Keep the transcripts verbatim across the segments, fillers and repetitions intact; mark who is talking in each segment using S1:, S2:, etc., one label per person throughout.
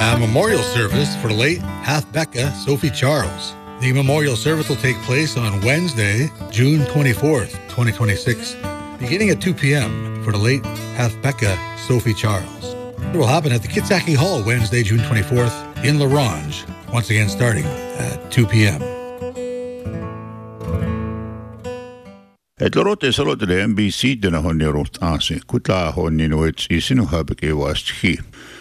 S1: A memorial service for the late half-Becca Sophie Charles. The memorial service will take place on Wednesday, June twenty-fourth, twenty twenty-six, beginning at two p.m. for the late half-Becca Sophie Charles. It will happen at the Kitsaki Hall Wednesday, June twenty-fourth in La Ronge, once again starting at two p.m.
S2: Etlorote salote de M B C dena honni rot ase kutla honni noets isinu habeke wastchi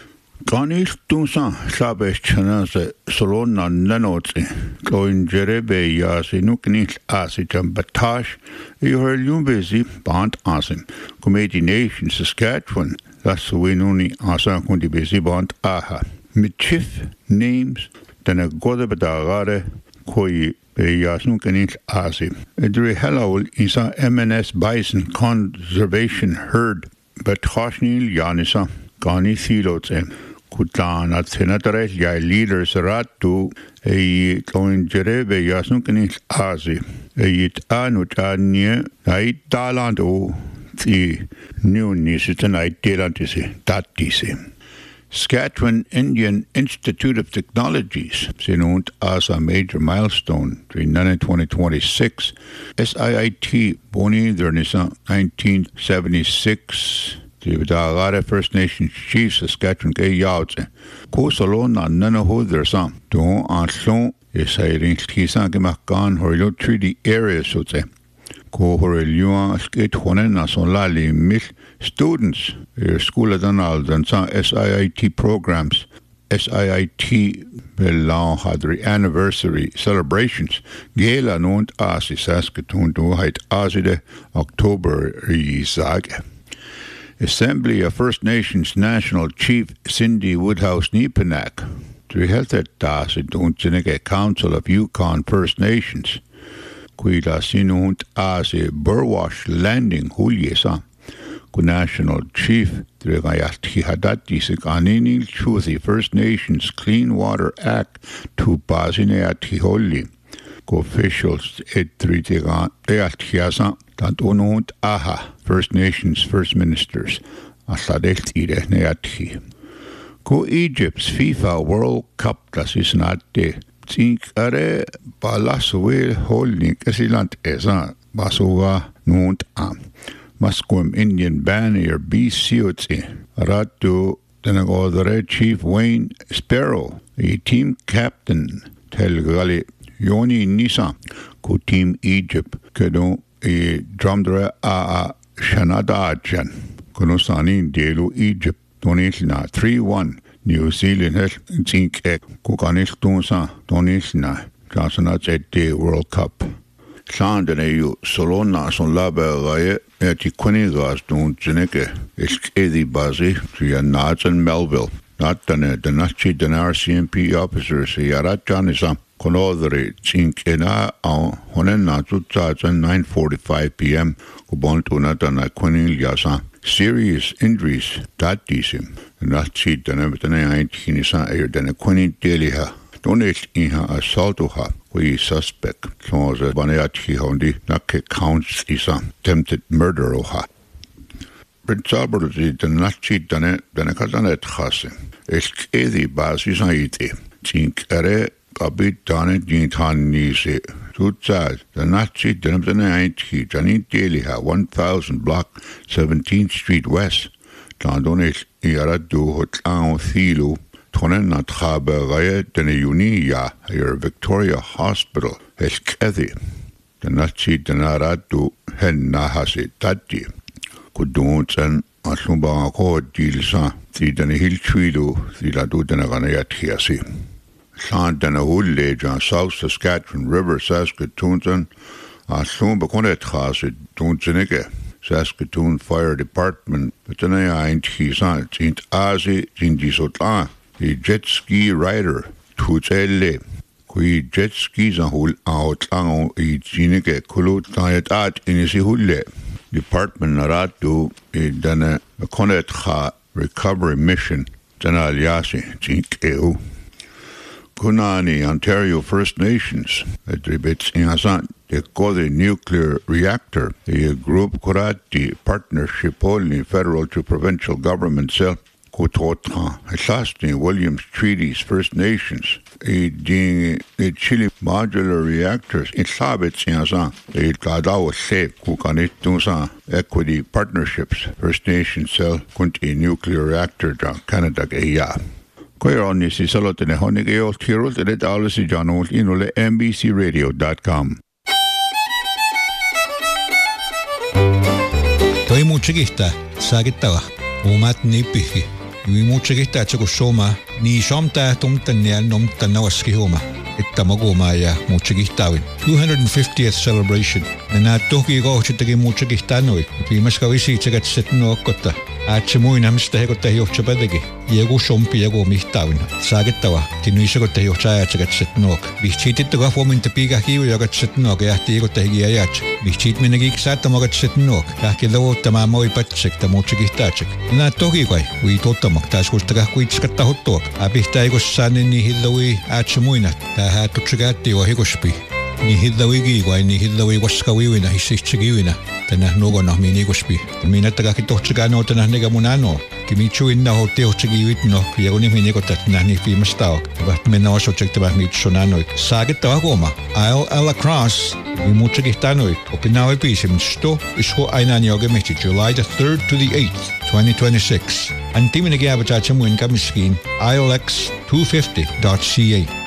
S2: Ganil tunsa sabes chanase solona nanotsi kloin jerebe yasi nuknil asi jambatash yoherlumbezi band asim comedy nation Saskatchewan that's winuni asa kundi bezi band aha mit chief names dena gode bedagare koi Beyasnu kanil asim. Edri helawul isa M N S Bison Conservation Herd betchnil yanisa gani thilotse kutan at senatore ya leaders ratu e toin jere beyasnu kanil asi e anu tanye ai talando ti new nisitan ai telantisi tatisi Saskatchewan Indian Institute of Technologies sinund as a major milestone during twenty twenty-six. S I I T boni dernisa nineteen seventy-six. The Vidagare First Nations Chief Saskatchewan ke yautse. Ko salon na nana hodersa. Don anslon esairin kisa ke makan horilo treaty area sote. Ko horelua sket honen na son lali mil students er skola danal dan sa S I I T programs. S I I T belang hadri anniversary celebrations. Gela nont asi Saskatoon do heit aside October i sage. Assembly of First Nations National Chief Cindy Woodhouse Nepanak. To health at dasi don't Council of Yukon First Nations. Kuila sinunt asi Burwash Landing huliesa. Ku National Chief Dregayati Hadati Sikaninil Chuthi First Nations Clean Water Act to Basine Atiholi. Ku officials et tritiga eatiasa tant ununt aha First Nations First Ministers asadelt ire neati. Ku Egypt's FIFA World Cup das is not de Tink are balaswe holding kasilant esa basuga nunt am. Musquam Indian Banner B. Siotsi, Ratu Tenagodre Chief Wayne Sparrow, a team captain Telgali Yoni Nisa, ku team Egypt, Kedo a drumdra a Shanadajan, Konosanin Delu Egypt, Donisna three one, New Zealand Tink Ek, Kukanis Tunsa, Donisna, Johnsonats at the World Cup. Sandene Solona son labe eti Quinigas don't Jeneke, Eskedi Bazi, Trianats and Melville. Not the Nachi den R C M P officers, Yarat Janisa, Conodre, Chinkena, Honena Tutats and nine forty-five p.m. Kubontuna Dana Quiniliasa. Serious injuries, that disim. Nachi den Evertana Kinisa air than a Quinin Deliha. Donate iha assaultuha we suspect so as baneachi hondi nakke counts isa attempted murder oha. Prince Albert the nachi dane dane kazane khase eskedi basis aite think are abit dane dintan nise tutsa the nachi dane dane aiti janin deliha one thousand block seventeenth Street West tandone iara do hotlan thilo Tonen na trabe raya dene unia your Victoria Hospital eskedi the nachi denaratu hen na hasi tati kudunsen aslumba ko dilsa ti dene hilchuilu ti la du dene ganayatiasi san dene hulle jan South Saskatchewan River Saskatoon aslumba konet hasi dunsenike Saskatoon Fire Department betene aint hisa tint asi tindisotla the jet ski rider Tutselle kui jet skis a hul out ang I jinike kulut tayat at inisi hulle department naratu I dana konet kha recovery mission dana aliasi jinkeu Kunani Ontario First Nations atribits inasan de kode nuclear reactor a group kurati partnership only federal to provincial government self Kutotra, Hlasting, Williams Treaties, First Nations, a ding a Chile modular reactors, in Sabits Yansa, a Gadawa Sep, Kukanitusa, equity partnerships, First Nations cell, Kunti nuclear reactor, Canada, Gaya. Queer si salote ne honig e ol tirol te det alles I janol inole m b c radio dot com.
S3: Toi muutsikista saakittava umat niippihi. Yui muutsikista että kun soma niin somta tumtan ja nomtan nawaski homa. Että maguma ja muutsikistawin. two hundred fiftieth celebration. Na na toki kohti muutsikista noi. Viimeska visi tsekat set nuokkotta. Äätsä muinamista hekotta johtaa päteki. Joku sompi joku mihtavin. Saakettava. Tinuissa kotta johtaa äätsä katset nuok. Vihtsiitit joka huominta piika kiivi joka katset nuok. Ja jähti hekotta hekiä jäätsä. Vihtsiit minä kiiksaattama katset nuok. Kähki lauottamaan moi pätsek ta muutsikistaatsek. Nää toki kai. Ui tottamak. Taas kustakaa kuitskatta hottuok. Äpihtää eikossaan niin hilloui äätsä muinat. Tää häätutse käytti jo hekospi. Ni hilloui kiivai, ni hilloui vaskaviivina, hissitsä kiivinä. Tänä nuokonna miin ikospi. Minä takaakin tohtsakaan nootana nega mun anoa. Kimitsuin naho teohtsakin vitno, ja kun nimi nekotat nähni viimeistä auk. Väht mennä osoitsektavä mitsun anoik. Saakettava huoma. I'll alla cross. Mi muutsakin tanoik. Opinnaoi biisim sto, isho aina jogemehti July the third to the eighth, twenty twenty-six. Antimina kiavataan muin kamiskiin I L X two fifty dot C A.